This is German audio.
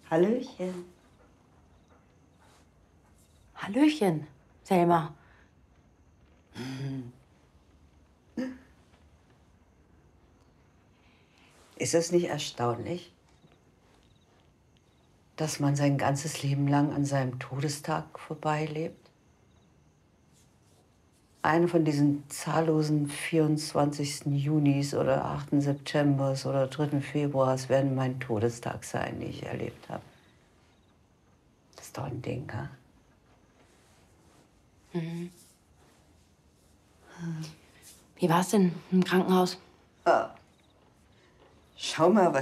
Hallöchen. Hallöchen, Selma. Ist es nicht erstaunlich, dass man sein ganzes Leben lang an seinem Todestag vorbeilebt? Eine von diesen zahllosen 24. Junis oder 8. Septembers oder 3. Februars werden mein Todestag sein, die ich erlebt habe. Das ist doch ein Ding, ha? Mhm. Wie war's denn im Krankenhaus? Schau mal, was